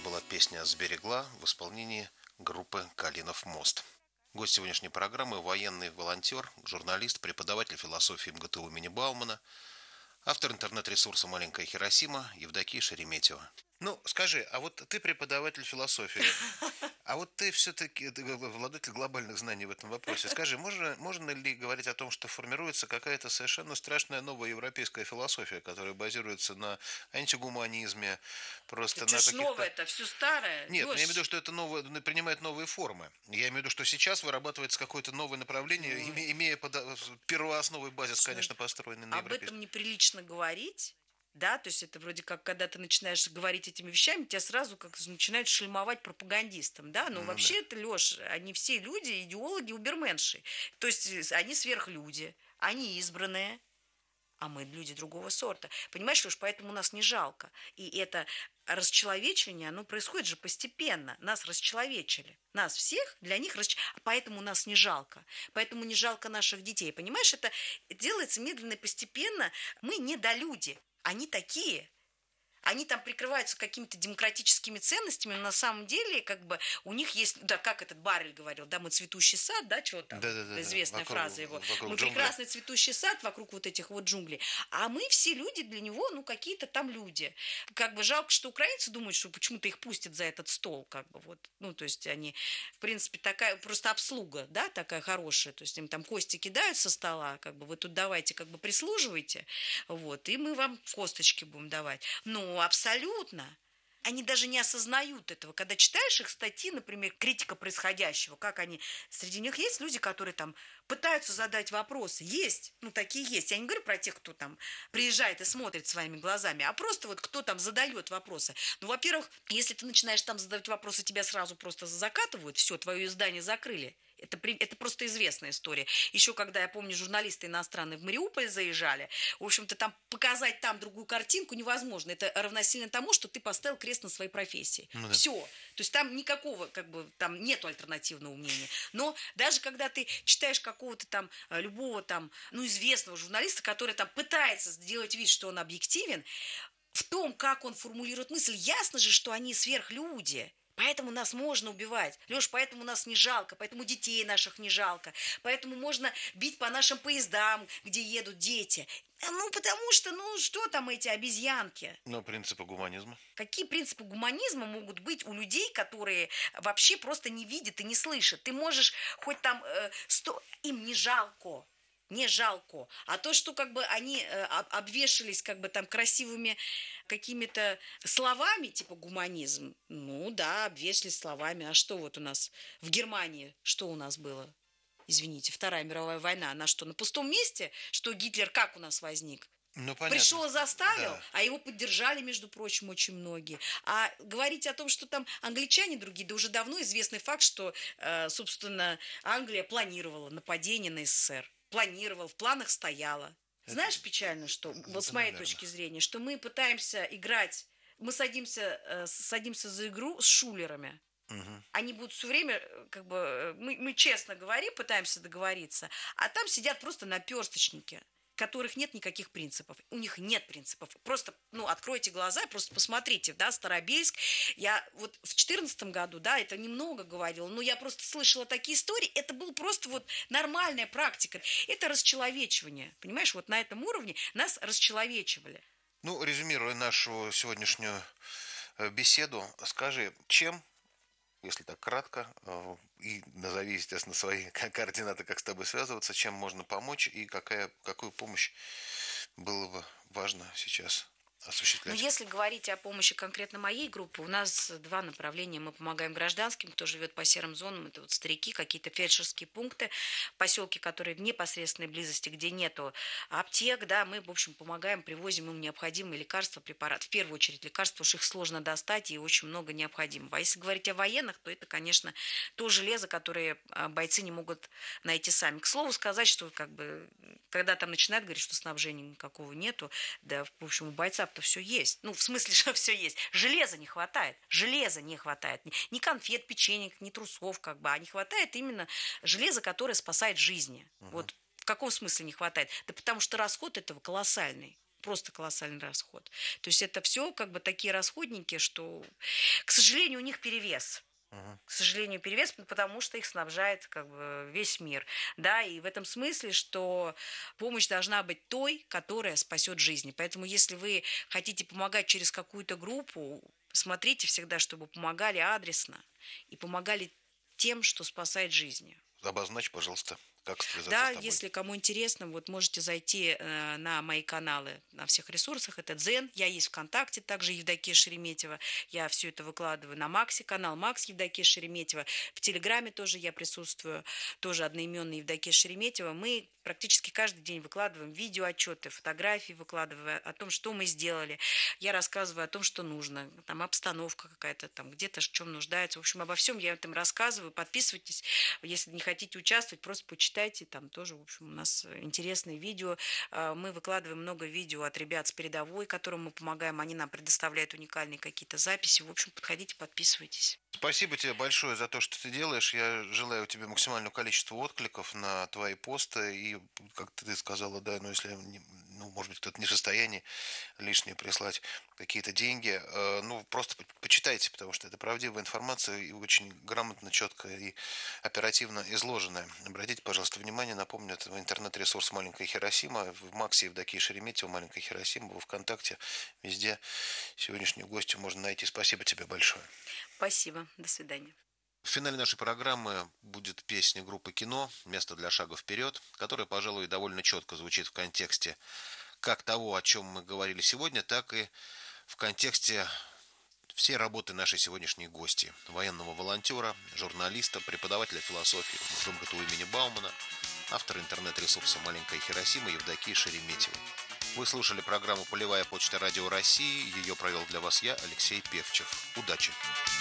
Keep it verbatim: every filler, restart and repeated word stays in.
была песня «Сберегла» в исполнении группы «Калинов мост». Гость сегодняшней программы – военный волонтер, журналист, преподаватель философии МГТУ имени Баумана, автор интернет-ресурса «Маленькая Хиросима» Евдокия Шереметьева. Ну, скажи, а вот ты преподаватель философии, а вот ты все-таки владатель глобальных знаний в этом вопросе. Скажи, можно, можно ли говорить о том, что формируется какая-то совершенно страшная новая европейская философия, которая базируется на антигуманизме, просто Это на ж каких-то... новое, это все старое. Нет, но я имею в Лёш, виду, что это новое, принимает новые формы. Я имею в виду, что сейчас вырабатывается какое-то новое направление, ну, име- имея под, первоосновой базис, слушай, конечно, построенный на об европейском. этом неприлично говорить. Да, то есть это вроде как, когда ты начинаешь говорить этими вещами, тебя сразу как начинают шельмовать пропагандистом, да, но Ну да. вообще это, Лёш, они все люди, идеологи, уберменши, то есть они сверхлюди, они избранные, а мы люди другого сорта. Понимаешь, Леш, поэтому нас не жалко. И это расчеловечивание, оно происходит же постепенно. Нас расчеловечили. Нас всех, для них расч... поэтому нас не жалко. Поэтому не жалко наших детей. Понимаешь, это делается медленно и постепенно. Мы недолюди. Они такие. Они там прикрываются какими-то демократическими ценностями, но на самом деле, как бы, у них есть, да, как этот Барель говорил, да, мы цветущий сад, да, что там, Да, да, да, да. известная Вокруг- фраза его, вокруг мы джунглей. прекрасный цветущий сад вокруг вот этих вот джунглей, а мы все люди для него, ну, какие-то там люди. Как бы жалко, что украинцы думают, что почему-то их пустят за этот стол, как бы, вот, ну, то есть они, в принципе, такая просто обслуга, да, такая хорошая, то есть им там кости кидают со стола, как бы, вы тут давайте, как бы, прислуживайте, вот, и мы вам косточки будем давать. Ну, абсолютно. Они даже не осознают этого. Когда читаешь их статьи, например, критика происходящего, как они... Среди них есть люди, которые там пытаются задать вопросы. Есть. Ну, такие есть. Я не говорю про тех, кто там приезжает и смотрит своими глазами, а просто вот кто там задает вопросы. Ну, во-первых, если ты начинаешь там задавать вопросы, тебя сразу просто закатывают, все, твое издание закрыли. Это, при- это просто известная история. Еще когда, я помню, журналисты иностранные в Мариуполь заезжали, в общем-то, там показать там другую картинку невозможно. Это равносильно тому, что ты поставил крест на своей профессии. Ну да. Все. То есть там никакого, как бы, там нету альтернативного мнения. Но даже когда ты читаешь какого-то там, э, любого там, ну, известного журналиста, который там пытается сделать вид, что он объективен, в том, как он формулирует мысль, ясно же, что они сверхлюди. Поэтому нас можно убивать. Леш, поэтому нас не жалко, поэтому детей наших не жалко, поэтому можно бить по нашим поездам, где едут дети. Ну, потому что, ну, что там эти обезьянки? Но принципы гуманизма. Какие принципы гуманизма могут быть у людей, которые вообще просто не видят и не слышат? Ты можешь хоть там... э, сто... Им не жалко. Не жалко. А то, что как бы они э, об- обвешались как бы там красивыми какими-то словами, типа гуманизм, ну да, обвешались словами. А что вот у нас в Германии, что у нас было? Извините, Вторая мировая война, она что, на пустом месте? Что Гитлер как у нас возник? Ну, понятно. Пришел и заставил, Да. а его поддержали, между прочим, очень многие. А говорить о том, что там англичане другие, да уже давно известный факт, что, э, собственно, Англия планировала нападение на СССР. Планировала, в планах стояла. Знаешь, печально, что, вот с моей наверное. точки зрения, что мы пытаемся играть, мы садимся, э, садимся за игру с шулерами. Мгм. Они будут все время, э, как бы, э, мы, мы честно говорим, пытаемся договориться, а там сидят просто наперсточники, которых нет никаких принципов. У них нет принципов. Просто, ну, откройте глаза, просто посмотрите, да, Старобельск. Я вот в четырнадцатом году, да, это немного говорила, но я просто слышала такие истории. Это была просто вот нормальная практика. Это расчеловечивание. Понимаешь, вот на этом уровне нас расчеловечивали. Ну, резюмируя нашу сегодняшнюю э, беседу, скажи, чем, если так кратко, э, и назови, естественно, свои ко- координаты, как с тобой связываться, чем можно помочь и какая, какую помощь было бы важно сейчас Но осуществлять? если говорить о помощи конкретно моей группы, у нас два направления. Мы помогаем гражданским, кто живет по серым зонам. Это вот старики, какие-то фельдшерские пункты, поселки, которые в непосредственной близости, где нету аптек, да, мы, в общем, помогаем, привозим им необходимые лекарства, препараты. В первую очередь лекарства, потому что их сложно достать, и очень много необходимого. А если говорить о военных, то это, конечно, то железо, которое а, бойцы не могут найти сами. К слову сказать, что как бы, когда там начинают говорить, что снабжения никакого нету, да, в общем, у бойцов-то все есть. Ну, в смысле, что все есть. Железа не хватает. Железа не хватает. Ни, ни конфет, печенек, ни трусов, как бы. А не хватает именно железа, которое спасает жизни. Мгм. Вот в каком смысле не хватает? Да потому что расход этого колоссальный. просто колоссальный расход. То есть это все как бы такие расходники, что, к сожалению, у них перевес. Мгм. К сожалению, перевес, потому что их снабжает как бы весь мир. Да, и в этом смысле, что помощь должна быть той, которая спасет жизни. Поэтому, если вы хотите помогать через какую-то группу, смотрите всегда, чтобы помогали адресно и помогали тем, что спасает жизни. Обозначь, пожалуйста, как связаться Да, с тобой. если кому интересно, вот можете зайти э, на мои каналы на всех ресурсах. Это Дзен, я есть ВКонтакте, также Евдокия Шереметьева. Я все это выкладываю на Максе, канал Макс Евдокия Шереметьева. В Телеграме тоже я присутствую, тоже одноименный Евдокия Шереметьева. Мы практически каждый день выкладываем видеоотчеты, фотографии выкладываю о том, что мы сделали. Я рассказываю о том, что нужно. Там обстановка какая-то, там где-то в чем нуждается. В общем, обо всем я этом рассказываю. Подписывайтесь, если не хотите участвовать, просто почитайте. Там тоже, в общем, у нас интересные видео. Мы выкладываем много видео от ребят с передовой, которым мы помогаем. Они нам предоставляют уникальные какие-то записи. В общем, подходите, подписывайтесь. Спасибо тебе большое за то, что ты делаешь. Я желаю тебе максимального количества откликов на твои посты. И, как ты сказала, да, ну, если, ну, может быть, кто-то не в состоянии лишнее прислать какие-то деньги, э, ну, просто почитайте, потому что это правдивая информация и очень грамотно, четко и оперативно изложенная. Обратите, пожалуйста, внимание, напомню, это интернет-ресурс «Маленькая Хиросима», в Максе Евдокия Шереметьева, «Маленькая Хиросима», во ВКонтакте, везде сегодняшнюю гостью можно найти. Спасибо тебе большое. Спасибо. До свидания. В финале нашей программы будет песня группы «Кино» «Место для шага вперед», которая, пожалуй, довольно четко звучит в контексте как того, о чем мы говорили сегодня, так и в контексте всей работы нашей сегодняшней гости, военного волонтера, журналиста, преподавателя философии в МГТУ имени Баумана, автора интернет-ресурса «Маленькая Хиросима» Евдокии Шереметьева. Вы слушали программу «Полевая почта Радио России». Ее провел для вас я, Алексей Певчев. Удачи!